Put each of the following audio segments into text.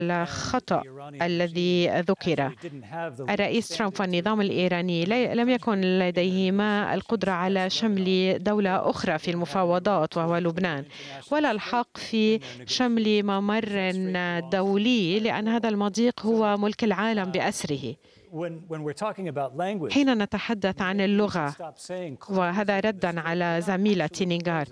الخطأ الذي ذكر. الرئيس ترامب والنظام الإيراني لم يكن لديهما القدرة على شمل دولة أخرى في المفاوضات وهو لبنان، ولا الحق في شمل ممر دولي، لأن هذا المضيق هو ملك العالم بأسره. حين نتحدث عن اللغة، وهذا ردا على زميلتي نيغار،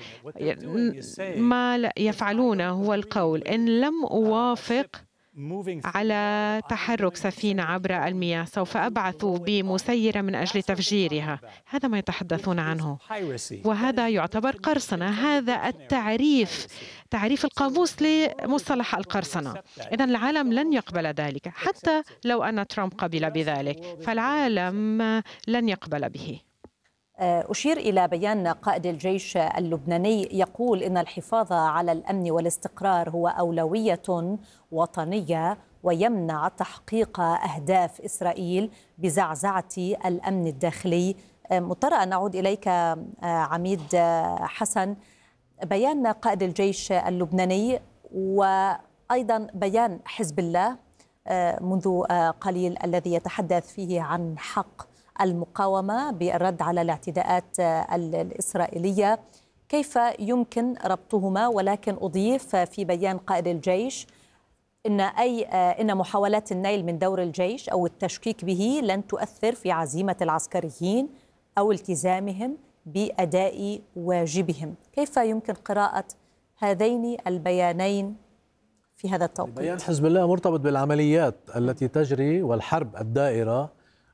ما يفعلونه هو القول: إن لم أوافق على تحرك سفينة عبر المياه سوف أبعث بمسيرة من أجل تفجيرها. هذا ما يتحدثون عنه، وهذا يعتبر قرصنة. هذا تعريف القاموس لمصطلح القرصنة. إذن العالم لن يقبل ذلك، حتى لو أن ترامب قبل بذلك، فالعالم لن يقبل به. أشير إلى بيان قائد الجيش اللبناني يقول إن الحفاظ على الأمن والاستقرار هو أولوية وطنية ويمنع تحقيق أهداف إسرائيل بزعزعة الأمن الداخلي. مضطرة أن أعود إليك عميد حسن. بيان قائد الجيش اللبناني وأيضا بيان حزب الله منذ قليل الذي يتحدث فيه عن حق المقاومة بالرد على الاعتداءات الإسرائيلية، كيف يمكن ربطهما؟ ولكن أضيف في بيان قائد الجيش إن محاولات النيل من دور الجيش أو التشكيك به لن تؤثر في عزيمة العسكريين أو التزامهم بأداء واجبهم. كيف يمكن قراءة هذين البيانين في هذا التوقيت؟ بيان حزب الله مرتبط بالعمليات التي تجري والحرب الدائرة،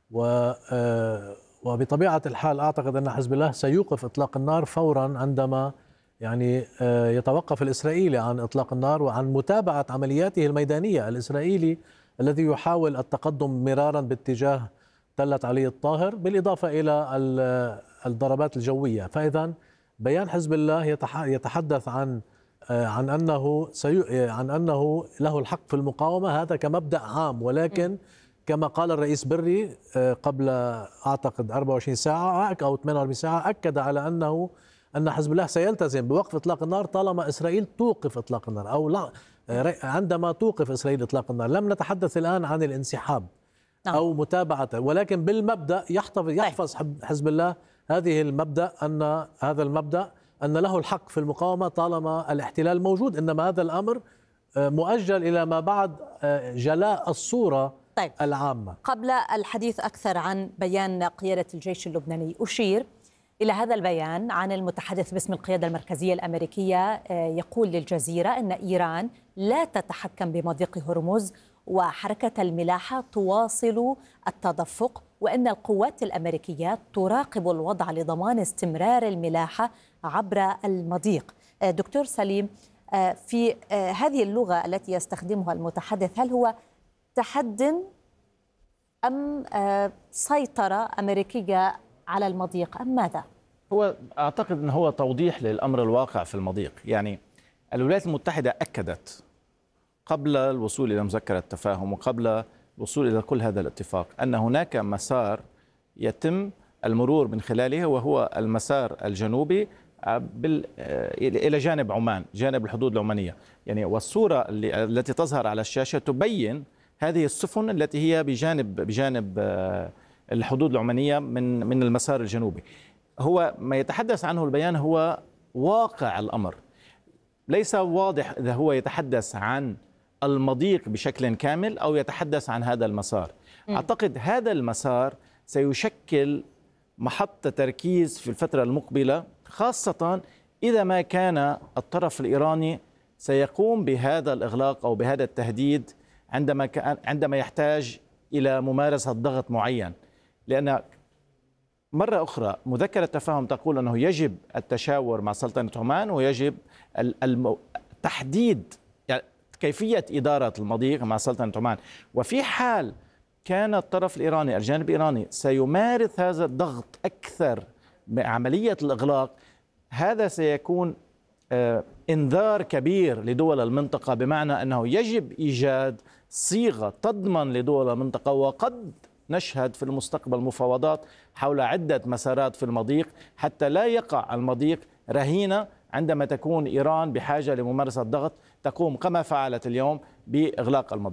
وبطبيعة الحال أعتقد أن حزب الله سيوقف إطلاق النار فورا عندما يتوقف الإسرائيلي عن إطلاق النار وعن متابعة عملياته الميدانية. الإسرائيلي الذي يحاول التقدم مرارا باتجاه تلة علي الطاهر، بالإضافة إلى الضربات الجوية. فإذا بيان حزب الله يتحدث عن أنه له الحق في المقاومة، هذا كمبدأ عام، ولكن كما قال الرئيس بري قبل أعتقد 24 ساعة أو 48 ساعة، أكد على أن حزب الله سيلتزم بوقف إطلاق النار طالما إسرائيل توقف إطلاق النار، أو لا عندما توقف إسرائيل إطلاق النار. لم نتحدث الآن عن الانسحاب أو متابعته، ولكن بالمبدأ يحفظ حزب الله هذا المبدأ أن له الحق في المقاومة طالما الاحتلال موجود، إنما هذا الأمر مؤجل إلى ما بعد جلاء الصورة العامة. قبل الحديث أكثر عن بيان قيادة الجيش اللبناني، أشير إلى هذا البيان عن المتحدث باسم القيادة المركزية الأمريكية، يقول للجزيرة أن إيران لا تتحكم بمضيق هرمز وحركة الملاحة تواصل التدفق، وأن القوات الأمريكية تراقب الوضع لضمان استمرار الملاحة عبر المضيق. دكتور سليم، في هذه اللغة التي يستخدمها المتحدث، هل هو تحد أم سيطرة أمريكية على المضيق أم ماذا؟ هو أعتقد أنه هو توضيح للأمر الواقع في المضيق. يعني الولايات المتحدة أكدت قبل الوصول إلى مذكرة التفاهم وقبل الوصول إلى كل هذا الاتفاق أن هناك مسار يتم المرور من خلاله، وهو المسار الجنوبي إلى جانب عمان، جانب الحدود العمانية. يعني والصورة التي تظهر على الشاشة تبين هذه السفن التي هي بجانب الحدود العمانية من المسار الجنوبي. هو ما يتحدث عنه البيان هو واقع الأمر، ليس واضح إذا هو يتحدث عن المضيق بشكل كامل أو يتحدث عن هذا المسار. أعتقد هذا المسار سيشكل محط تركيز في الفترة المقبلة، خاصة إذا ما كان الطرف الإيراني سيقوم بهذا الإغلاق أو بهذا التهديد عندما يحتاج إلى ممارسة ضغط معين. لأن مرة أخرى مذكرة التفاهم تقول أنه يجب التشاور مع سلطنة عمان، ويجب تحديد كيفية إدارة المضيق مع سلطنة عمان. وفي حال كان الطرف الإيراني، الجانب الإيراني، سيمارس هذا الضغط أكثر بعملية الإغلاق، هذا سيكون إنذار كبير لدول المنطقة، بمعنى أنه يجب إيجاد صيغة تضمن لدول المنطقة، وقد نشهد في المستقبل مفاوضات حول عدة مسارات في المضيق حتى لا يقع المضيق رهينة عندما تكون إيران بحاجة لممارسة ضغط تقوم كما فعلت اليوم بإغلاق المضيق.